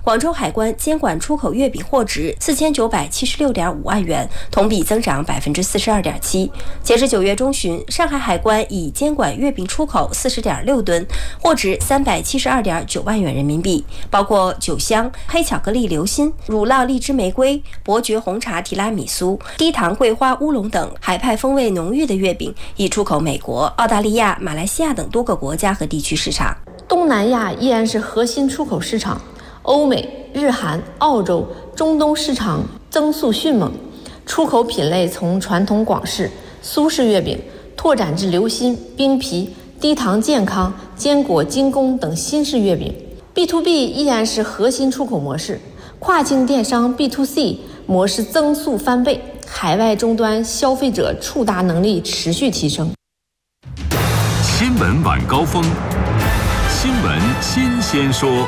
广州海关监管出口月比货值4976.5万元，同比增长42.7%。截至9月中旬，上海海关已监管月饼出口40.6吨，货值372.9万元人民币，包括酒香、黑巧克力流心、乳酪荔枝玫瑰、伯爵红茶提拉米苏、低糖桂花乌龙等海派风味浓郁的月饼，已出口美国、澳大利亚、马来西亚等多个国家和地区市场。 东南亚依然是核心出口市场，欧美、日韩、澳洲、中东市场增速迅猛，出口品类从传统广式、苏式月饼拓展至流心、冰皮、低糖健康、坚果精工等新式月饼。 B2B 依然是核心出口模式，跨境电商 B2C 模式增速翻倍，海外终端消费者触达能力持续提升。 新闻晚高峰，新闻新鲜说。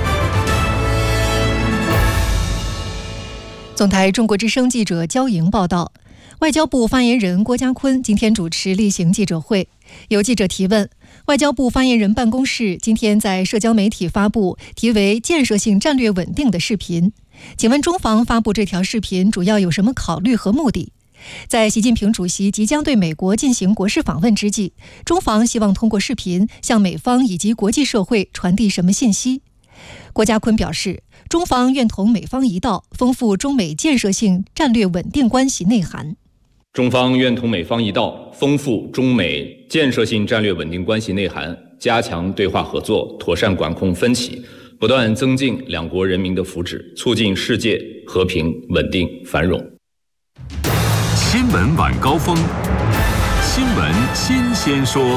总台中国之声记者焦莹报道，外交部发言人郭家坤今天主持例行记者会，有记者提问，外交部发言人办公室今天在社交媒体发布题为“建设性战略稳定”的视频，请问中方发布这条视频主要有什么考虑和目的？在习近平主席即将对美国进行国事访问之际，中方希望通过视频向美方以及国际社会传递什么信息？郭家坤表示，中方愿同美方一道，丰富中美建设性战略稳定关系内涵。 中方愿同美方一道，丰富中美建设性战略稳定关系内涵，加强对话合作，妥善管控分歧，不断增进两国人民的福祉，促进世界和平、稳定、繁荣。 新闻晚高峰，新闻新鲜说。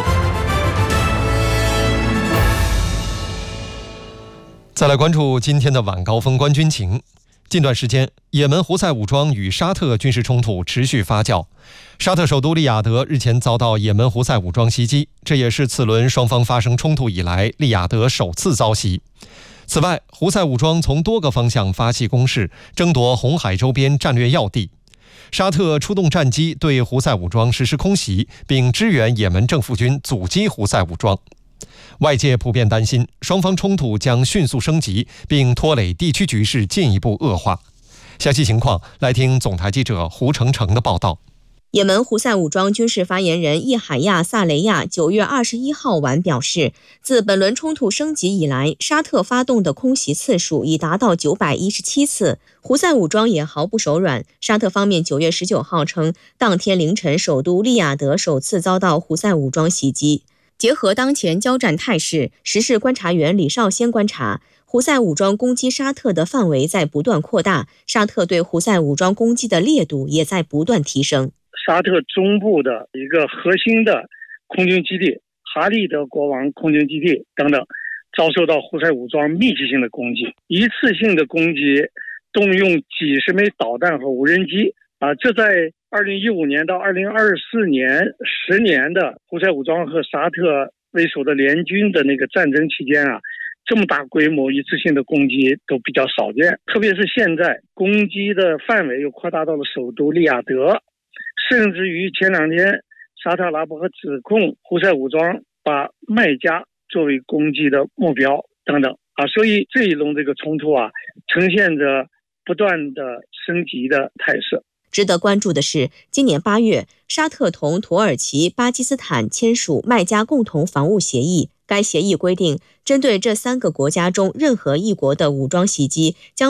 再来关注今天的晚高峰官军情。近段时间，也门胡塞武装与沙特军事冲突持续发酵。沙特首都利雅得日前遭到也门胡塞武装袭击，这也是此轮双方发生冲突以来利雅得首次遭袭。此外，胡塞武装从多个方向发起攻势，争夺红海周边战略要地。沙特出动战机对胡塞武装实施空袭，并支援也门政府军阻击胡塞武装。外界普遍担心双方冲突将迅速升级，并拖累地区局势进一步恶化。详细情况来听总台记者胡成成的报道。 也门胡塞武装军事发言人叶海亚·萨雷亚9月21号晚表示，自本轮冲突升级以来，沙特发动的空袭次数已达到917次，胡塞武装也毫不手软。沙特方面9月19号称，当天凌晨首都利雅得首次遭到胡塞武装袭击。结合当前交战态势，时事观察员李少先观察，胡塞武装攻击沙特的范围在不断扩大，沙特对胡塞武装攻击的烈度也在不断提升。 沙特中部的一个核心的空军基地哈利德国王空军基地等等，遭受到胡塞武装密集性的攻击，一次性的攻击，动用几十枚导弹和无人机这在2015年到2024年10年的胡塞武装和沙特为首的联军的那个战争期间这么大规模一次性的攻击都比较少见。特别是现在攻击的范围又扩大到了首都利雅得，甚至于前两天沙特阿拉伯指控胡塞武装把麦加作为攻击的目标等等所以这一轮这个冲突呈现着不断的升级的态势。 值得关注的是，今年8月，沙特同土耳其、巴基斯坦签署麦加共同防务协议。该协议规定，针对这3个国家中任何一国的武装袭击，将